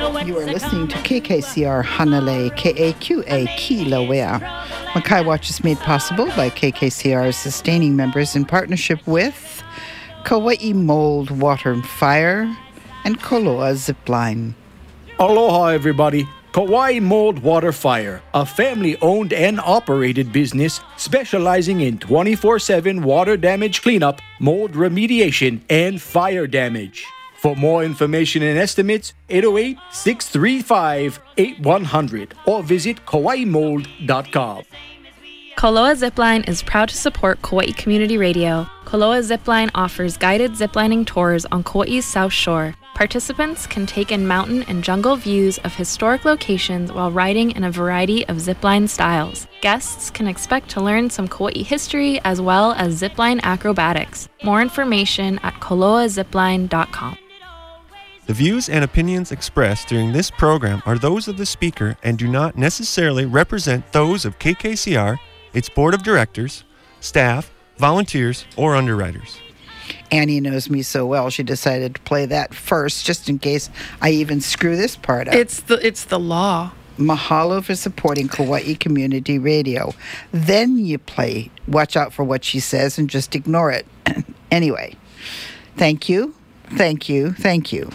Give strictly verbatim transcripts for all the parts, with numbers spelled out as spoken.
You are listening to K K C R Hanalei, K A Q A Kilauea. Makai Watch is made possible by K K C R's sustaining members in partnership with Kauai Mold Water and Fire and Koloa Zipline. Aloha, everybody. Kauai Mold Water Fire, a family-owned and operated business specializing in twenty-four seven water damage cleanup, mold remediation, and fire damage. For more information and estimates, eight oh eight, six three five, eight one zero zero or visit kauai mold dot com. Koloa Zipline is proud to support Kauai Community Radio. Koloa Zipline offers guided ziplining tours on Kauai's South Shore. Participants can take in mountain and jungle views of historic locations while riding in a variety of zipline styles. Guests can expect to learn some Kauai history as well as zipline acrobatics. More information at koloa zipline dot com. The views and opinions expressed during this program are those of the speaker and do not necessarily represent those of K K C R, its board of directors, staff, volunteers, or underwriters. Annie knows me so well, she decided to play that first, just in case I even screw this part up. It's the it's the law. Mahalo for supporting Kauai Community Radio. Then you play Watch Out for What She Says and just ignore it. Anyway, thank you, thank you, thank you.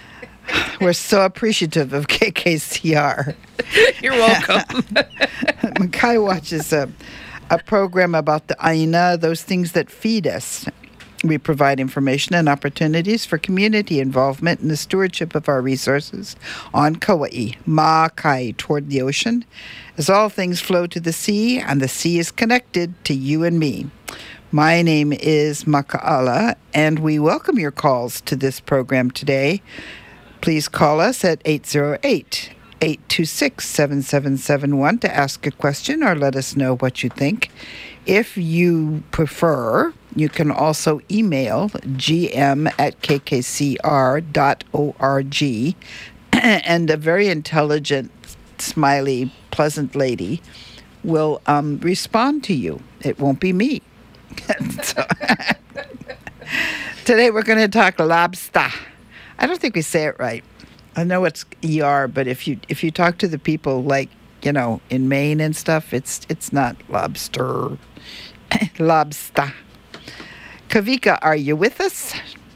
We're so appreciative of K K C R. You're welcome. Makai Watch is a, a program about the aina, those things that feed us. We provide information and opportunities for community involvement in the stewardship of our resources on Kauai, Ma'akai, toward the ocean, as all things flow to the sea, and the sea is connected to you and me. My name is Maka'ala, and we welcome your calls to this program today. Please call us at eight oh eight, eight two six, seven seven seven one to ask a question or let us know what you think. If you prefer, you can also email gm at k k c r dot org, and a very intelligent, smiley, pleasant lady will um, respond to you. It won't be me. So, today we're going to talk lobster. I don't think we say it right. I know it's E R, but if you if you talk to the people like, you know, in Maine and stuff, it's it's not lobster. Lobster. Kavika, are you with us?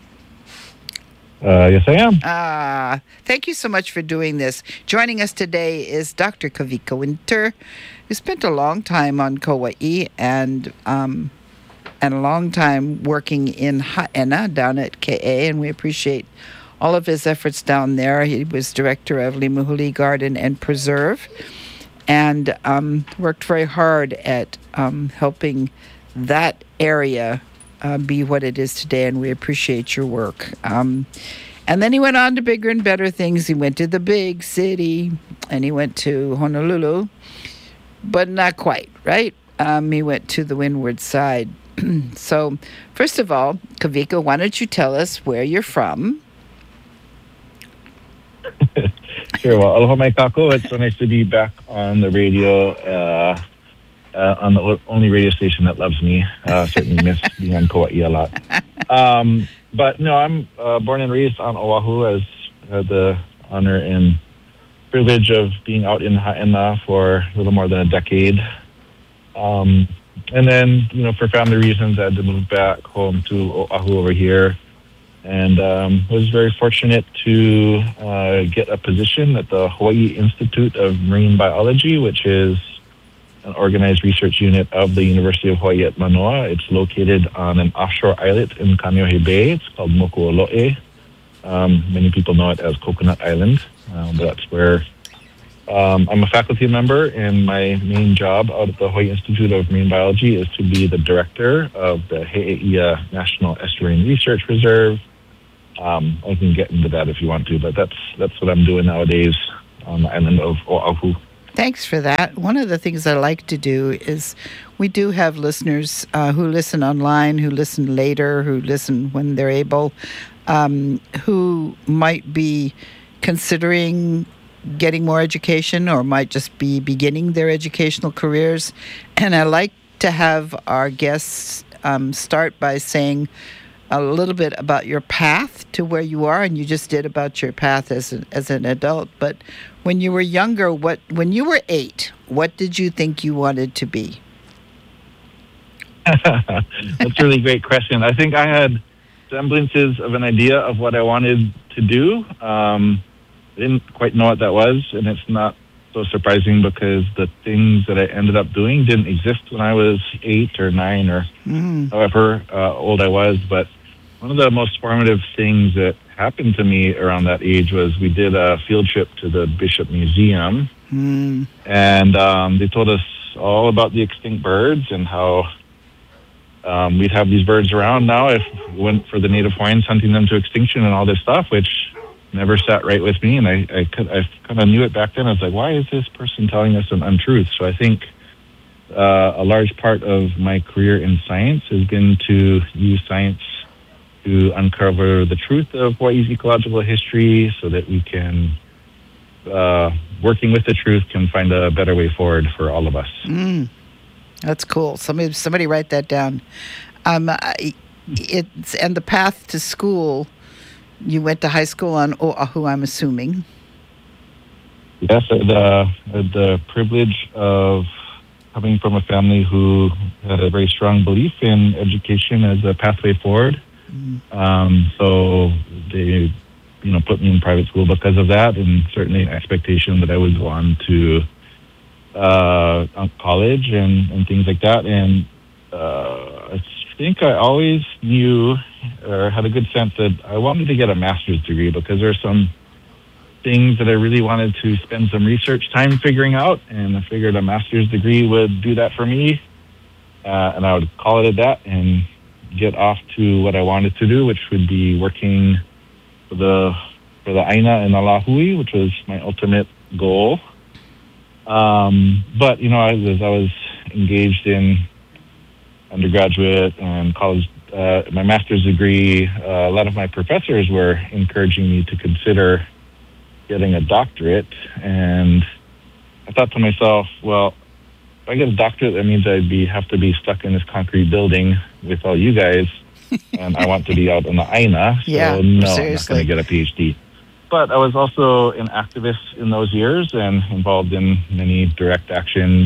Uh, yes, I am. Ah, thank you so much for doing this. Joining us today is Doctor Kavika Winter, who spent a long time on Kauai and um, and a long time working in Ha'ena down at K A, and we appreciate all of his efforts down there. He was director of Limuhuli Garden and Preserve, and um, worked very hard at um, helping that area uh, be what it is today, and we appreciate your work. Um, and then he went on to bigger and better things. He went to the big city, and he went to Honolulu, but not quite, right? Um, he went to the windward side. So, first of all, Kavika, why don't you tell us where you're from? Sure. Well, aloha mai kako. It's so nice to be back on the radio, uh, uh, on the only radio station that loves me. Uh, certainly miss being on Kauai a lot. Um, but no, I'm uh, born and raised on Oahu. I had the honor and privilege of being out in Ha'ena for a little more than a decade. Um, and then, you know, for family reasons, I had to move back home to Oahu over here. And um, was very fortunate to uh, get a position at the Hawaii Institute of Marine Biology, which is an organized research unit of the University of Hawaii at Manoa. It's located on an offshore islet in Kaneohe Bay. It's called Mokuolo'e. Um, many people know it as Coconut Island. Uh, but that's where um, I'm a faculty member, and my main job out at the Hawaii Institute of Marine Biology is to be the director of the He'eia National Estuarine Research Reserve. Um, I can get into that if you want to, but that's that's what I'm doing nowadays on the island of Oahu. Thanks for that. One of the things I like to do is we do have listeners uh, who listen online, who listen later, who listen when they're able, um, who might be considering getting more education or might just be beginning their educational careers. And I like to have our guests um, start by saying a little bit about your path to where you are, and you just did about your path as an, as an adult. But when you were younger, what when you were eight, what did you think you wanted to be? That's a really great question. I think I had semblances of an idea of what I wanted to do. Um, I didn't quite know what that was, and it's not so surprising because the things that I ended up doing didn't exist when I was eight or nine or mm. however uh, old I was. But one of the most formative things that happened to me around that age was we did a field trip to the Bishop Museum, mm. and um, they told us all about the extinct birds and how um, we'd have these birds around now if we went for the native Hawaiians, hunting them to extinction and all this stuff, which never sat right with me. And I, I, could, I kind of knew it back then. I was like, why is this person telling us an untruth? So I think uh, a large part of my career in science has been to use science to uncover the truth of Hawaii's ecological history so that we can, uh, working with the truth, can find a better way forward for all of us. Mm, that's cool. Somebody, somebody write that down. Um, I, it's, and the path to school, you went to high school on Oahu, I'm assuming. Yes, the the privilege of coming from a family who had a very strong belief in education as a pathway forward. Mm. Um, so they, you know, put me in private school because of that, and certainly an expectation that I would go on to uh, college and, and things like that. And uh, I think I always knew or had a good sense that I wanted to get a master's degree because there are some things that I really wanted to spend some research time figuring out, and I figured a master's degree would do that for me, uh, and I would call it at that and get off to what I wanted to do, which would be working for the for the Aina and the Lahui, which was my ultimate goal. Um, but, you know, as I was engaged in undergraduate and college, uh, my master's degree, uh, a lot of my professors were encouraging me to consider getting a doctorate. And I thought to myself, well, if I get a doctorate, that means I'd be have to be stuck in this concrete building with all you guys, and I want to be out on the Aina. So yeah, no, seriously. I'm not going to get a PhD. But I was also an activist in those years and involved in many direct actions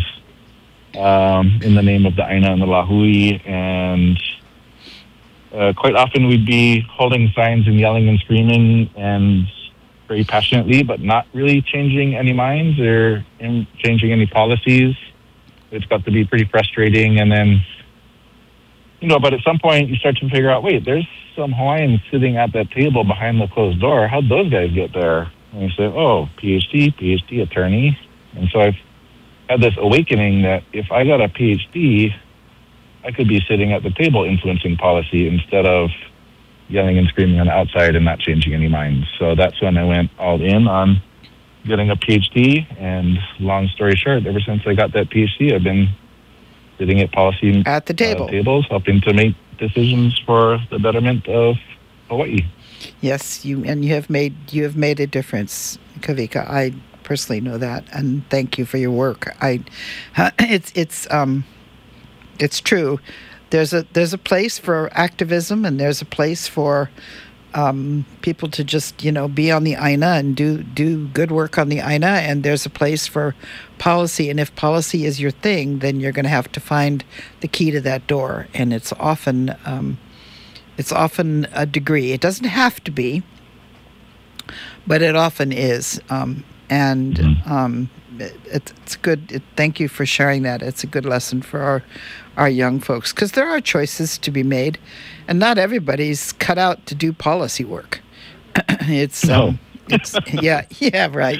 um, in the name of the Aina and the Lahui. And uh, quite often we'd be holding signs and yelling and screaming and very passionately, but not really changing any minds or in changing any policies. It's got to be pretty frustrating. And then, you know, but at some point you start to figure out, wait, there's some Hawaiians sitting at that table behind the closed door. How'd those guys get there? And you say, oh, PhD, PhD attorney. And so I've had this awakening that if I got a PhD, I could be sitting at the table influencing policy instead of yelling and screaming on the outside and not changing any minds. So that's when I went all in on getting a PhD. And long story short, ever since I got that PhD, I've been sitting at policy at the table. Uh, tables, helping to make decisions for the betterment of Hawaii. Yes, you and you have made you have made a difference, Kavika. I personally know that, and thank you for your work. I, uh, it's it's um, it's true. There's a there's a place for activism, and there's a place for um, people to just you know be on the Aina and do do good work on the Aina, and there's a place for policy. And if policy is your thing, then you're going to have to find the key to that door. And it's often um, it's often a degree. It doesn't have to be, but it often is. Um, and um, it, it's good. It, thank you for sharing that. It's a good lesson for our our young folks, because there are choices to be made, and not everybody's cut out to do policy work. it's no. um, it's yeah yeah right.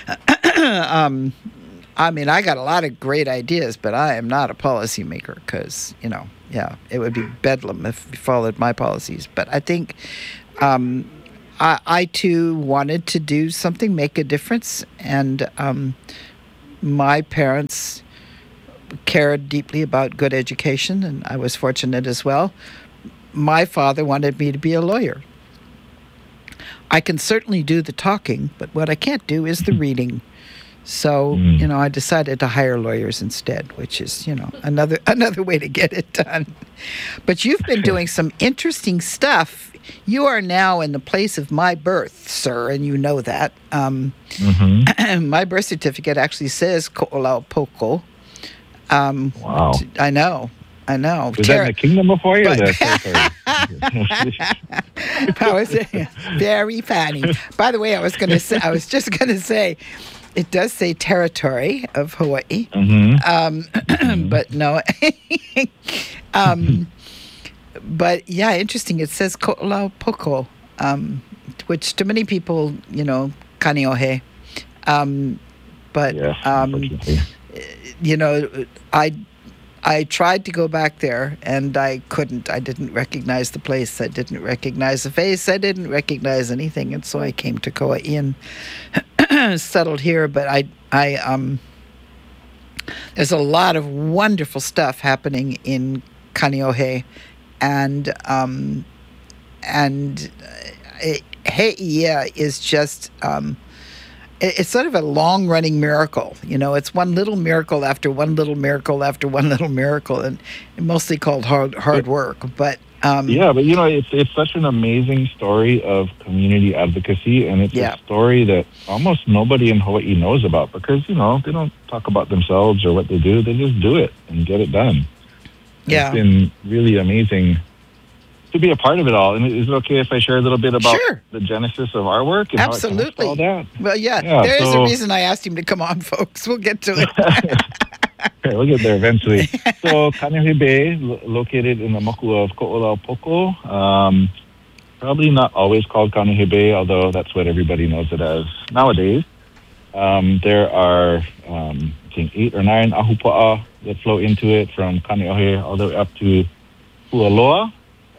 um, I mean, I got a lot of great ideas, but I am not a policymaker because, you know, yeah, it would be bedlam if we followed my policies. But I think um, I, I, too, wanted to do something, make a difference. And um, my parents cared deeply about good education, and I was fortunate as well. My father wanted me to be a lawyer. I can certainly do the talking, but what I can't do is the reading. So, Mm. you know, I decided to hire lawyers instead, which is, you know, another another way to get it done. But you've been doing some interesting stuff. You are now in the place of my birth, sir, and you know that. Um, Mm-hmm. my birth certificate actually says Ko'olaupoko. Um, Wow. t- I know. I know. Was that in the kingdom of Hawaii or But- the territory? How is it? Very funny. By the way, I was going to say, I was just going to say, it does say territory of Hawaii, Mm-hmm. um, but no. um, but yeah, interesting. It says Ko'olaupoko, um, which to many people, you know, Kaneohe. Um, but Yes, um, unfortunately. you know, I I tried to go back there and I couldn't. I didn't recognize the place. I didn't recognize the face. I didn't recognize anything, and so I came to Kauai and settled here. But I, I um, there's a lot of wonderful stuff happening in Kaneohe, and um, and uh, He'ia is just um. It's sort of a long-running miracle. You know, it's one little miracle after one little miracle after one little miracle, and mostly called hard hard work. But um, Yeah, but you know, it's it's such an amazing story of community advocacy, and it's Yeah. a story that almost nobody in Hawaii knows about because you know they don't talk about themselves or what they do; they just do it and get it done. yeah, It's been really amazing to be a part of it all. And is it okay if I share a little bit about Sure. the genesis of our work and absolutely. how it connects to all that? Well, yeah, Yeah, there is so- a reason I asked him to come on, folks. We'll get to it. Okay, we'll get there eventually. So, Kaneohe Bay, lo- located in the moku of Ko'olaupoko, um, probably not always called Kaneohe Bay, although that's what everybody knows it as nowadays. Um, there are, um, I think, eight or nine ahupa'a that flow into it from Kaneohe all the way up to Pualoa.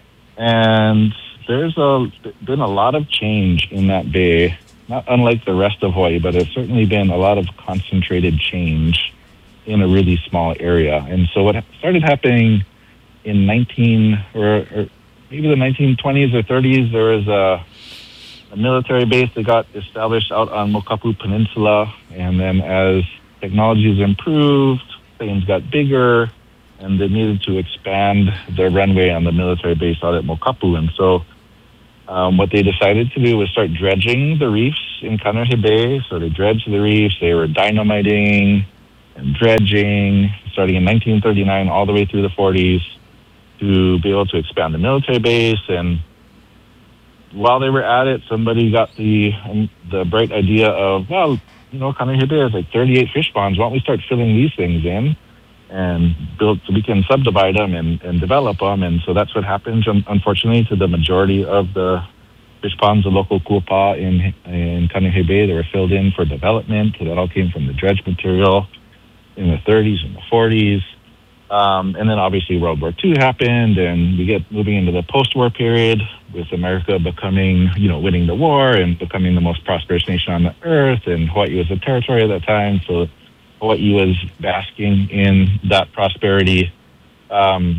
And there's a, been a lot of change in that bay, not unlike the rest of Hawaii, but there's certainly been a lot of concentrated change in a really small area. And so what started happening in nineteen or, or maybe the nineteen twenties or thirties, there was a, a military base that got established out on Mokapu Peninsula. And then as technologies improved, planes got bigger, and they needed to expand the runway on the military base out at Mokapu. And so um, what they decided to do was start dredging the reefs in Kaneohe Bay. So they dredged the reefs. They were dynamiting and dredging, starting in nineteen thirty-nine all the way through the forties, to be able to expand the military base. And while they were at it, somebody got the um, the bright idea of, well, you know, Kaneohe Bay has like thirty-eight fish ponds. Why don't we start filling these things in and build so we can subdivide them and, and develop them? And so that's what happened, un- unfortunately, to the majority of the fish ponds, the local kuapa in in Kaneohe Bay. They were filled in for development. That all came from the dredge material in the thirties and the forties. Um, and then obviously World War Two happened, and we get moving into the post-war period with America becoming, you know, winning the war and becoming the most prosperous nation on the earth. And Hawaii was a territory at that time, so Hawaii was basking in that prosperity. Um,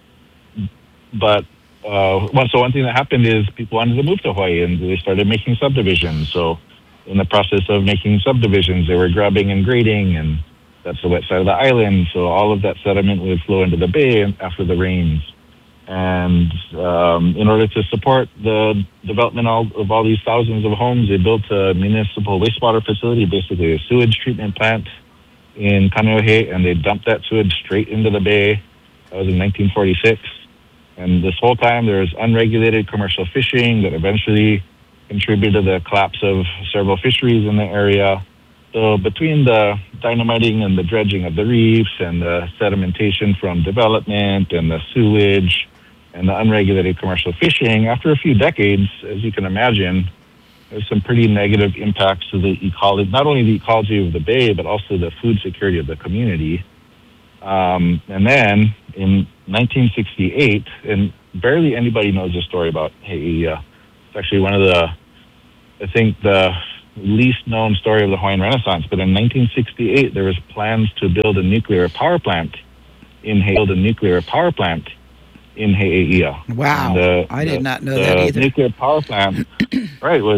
but uh, well, so one thing that happened is people wanted to move to Hawaii, and they started making subdivisions. So in the process of making subdivisions, they were grubbing and grading, and that's the wet side of the island. So all of that sediment would flow into the bay after the rains. And um, in order to support the development of all these thousands of homes, they built a municipal wastewater facility, basically a sewage treatment plant in Kaneohe, and they dumped that sewage straight into the bay. That was in nineteen forty-six. And this whole time there was unregulated commercial fishing that eventually contributed to the collapse of several fisheries in the area. So between the dynamiting and the dredging of the reefs and the sedimentation from development and the sewage and the unregulated commercial fishing, after a few decades, as you can imagine, there's some pretty negative impacts to the ecology, not only the ecology of the bay, but also the food security of the community. Um, and then in nineteen sixty-eight, and barely anybody knows the story about He'ia. It's actually one of the, I think, the least known story of the Hawaiian Renaissance. But in nineteen sixty-eight, there was plans to build a nuclear power plant in He'ia, build a nuclear power plant in He'ia. Wow. And, uh, I did the- not know the that either. nuclear power plant, right, was